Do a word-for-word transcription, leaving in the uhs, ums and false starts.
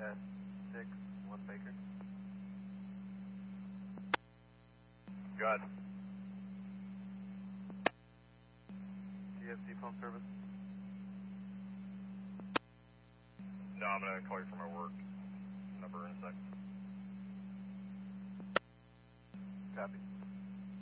S six, one Baker. Got it. T F C phone service? No, I'm going to call you from my work number in a second. Copy.